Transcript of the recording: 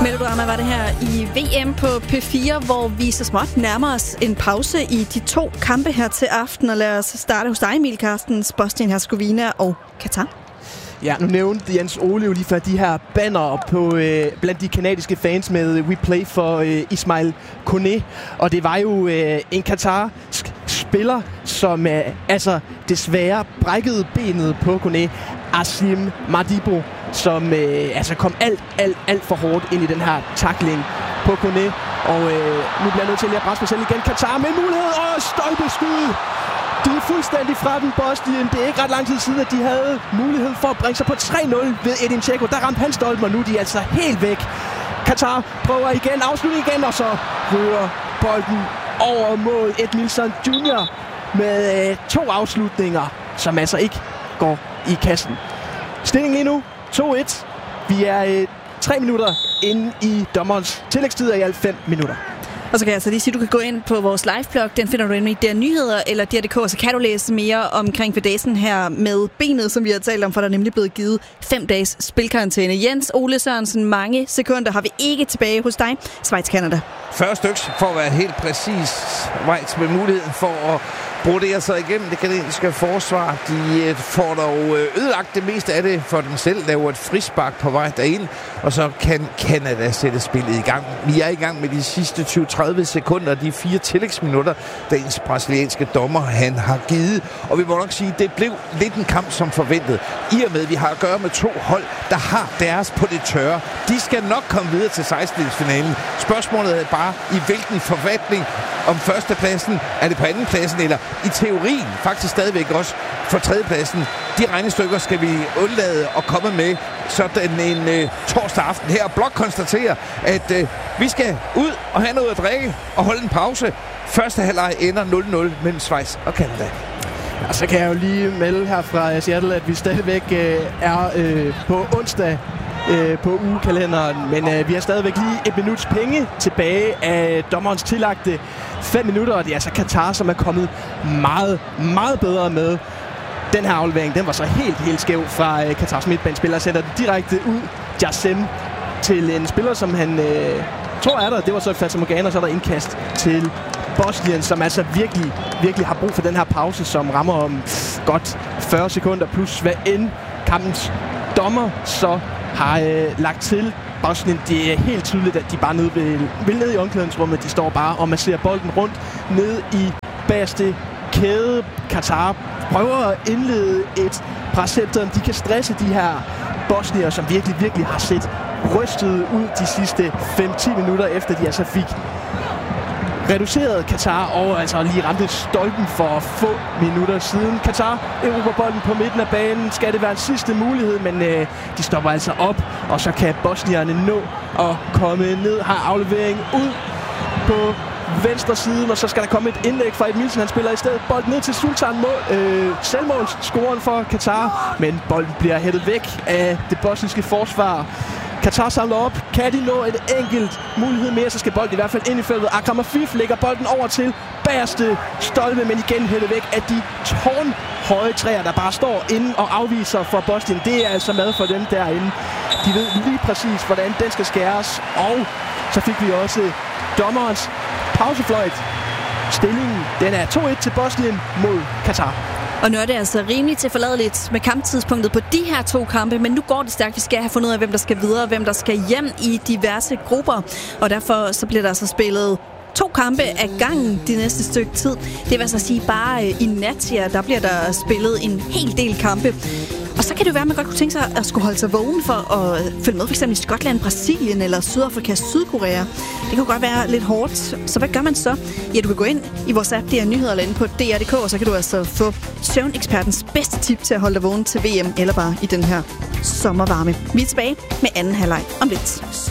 Melodrama var det her i VM på P4, hvor vi så småt nærmer os en pause i de 2 kampe her til aften. Og lad os starte hos dig, Emil Carstens, Bosnien-Herzegovina og Katar. Ja, nu nævnte Jens Ole jo lige før de her banner på blandt de kanadiske fans med We Play for Ismail Koné. Og det var jo en katarsk spiller, som desværre brækkede benet på Koné, Asim Madibo, som kom alt for hårdt ind i den her tackling på Koné. Og nu bliver jeg nødt til at presse mig selv igen. Katar med mulighed og stolpeskud. De er fuldstændig fra den, Bosnien. Det er ikke ret lang tid siden, at de havde mulighed for at bringe sig på 3-0 ved Edin Dzeko. Der ramte han stolpen, og nu er de altså helt væk. Katar prøver igen, afslutter igen, og så rører bolden over mål. Edmilson Jr. med 2 afslutninger, som altså ikke går i kassen. Stillingen lige nu, 2-1. Vi er 3 minutter inde i dommerens tillægstid, og i alt 5 minutter. Og så kan jeg altså lige sige, at du kan gå ind på vores liveblog. Den finder du inde i DR Nyheder eller DR.dk, så kan du læse mere omkring fadæsen her med benet, som vi har talt om, for der er nemlig blevet givet 5 dages spilkarantæne. Jens Ole Sørensen, mange sekunder har vi ikke tilbage hos dig. Schweiz-Canada. 40 styks for at være helt præcis. Schweiz med muligheden for at brodere sig igennem det kanadiske forsvar. De får dog ødelagt det meste af det for dem selv. Laver et frispark på vej derind, og så kan Canada sætte spillet i gang. Vi er i gang med de sidste 20-30 sekunder, de 4 tillægsminutter, dagens brasilianske dommer han har givet. Og vi må nok sige, at det blev lidt en kamp som forventet. I og med, at vi har at gøre med 2 hold, der har deres på det tørre. De skal nok komme videre til 16-delsfinalen. Spørgsmålet er bare, i hvilken forfatning, om førstepladsen, er det på andenpladsen, eller i teorien faktisk stadigvæk også for tredjepladsen. De regnestykker skal vi undlade at komme med sådan en torsdag aften her. Blok konstaterer, at vi skal ud og have noget at drikke og holde en pause. Første halvleg ender 0-0 mellem Schweiz og Canada. Ja, så kan jeg jo lige melde her fra Seattle, at vi stadigvæk er på onsdag på ugekalenderen, men vi har stadigvæk lige 1 minuts penge tilbage af dommerens tillagte 5 minutter, og det er altså Katar, som er kommet meget, meget bedre med. Den her aflevering, den var så helt skæv fra Katars midtbanespiller, sætter det direkte ud, Jassem, til en spiller, som han tror er der. Det var så Fata Morgana, og så er der indkast til Bosnien, som altså virkelig har brug for den her pause, som rammer om godt 40 sekunder, plus hvad end kampens dommer så har lagt til. Bosnien, det er helt tydeligt, at de bare vil ned i omklædningsrummet. De står bare og masserer bolden rundt ned i bagerste kæde. Katar prøver at indlede et pres, om de kan stresse de her bosnier, som virkelig har set rystet ud de sidste 5-10 minutter, efter de altså fik reduceret Katar og altså lige ramte stolpen for få minutter siden. Katar erobrer bolden på midten af banen. Skal det være en sidste mulighed, men de stopper altså op, og så kan bosnierne nå at komme ned. Har aflevering ud på venstre siden, og så skal der komme et indlæg fra Edmilson. Han spiller i stedet bolden ned til Sultan, selvmålsscoren for Katar, men bolden bliver hættet væk af det bosniske forsvar. Katar samler op. Kan de nå et enkelt mulighed mere, så skal bolden i hvert fald ind i feltet. Akram Afif lægger bolden over til bagerste stolpe, men igen hættet væk af de tårnhøje træer, der bare står inde og afviser for Bosnien. Det er altså mad for dem derinde. De ved lige præcis, hvordan den skal skæres. Og så fik vi også dommerens pausefløjt. Stillingen, den er 2-1 til Bosnien mod Katar. Og nu er det altså rimelig tilforladeligt med kamptidspunktet på de her 2 kampe, men nu går det stærkt. Vi skal have fundet ud af, hvem der skal videre, hvem der skal hjem i diverse grupper. Og derfor så bliver der altså spillet 2 kampe af gangen de næste stykke tid. Det vil altså sige, bare i nat her, der bliver der spillet en hel del kampe. Og så kan det være, at man godt kunne tænke sig at skulle holde sig vågen for at følge med, for eksempel i Skotland, Brasilien eller Sydafrika, Sydkorea. Det kan godt være lidt hårdt. Så hvad gør man så? Ja, du kan gå ind i vores app, DR Nyheder, eller inde på DR.dk, og så kan du altså få søvnekspertens bedste tip til at holde dig vågen til VM, eller bare i den her sommervarme. Vi er tilbage med anden halvleg om lidt.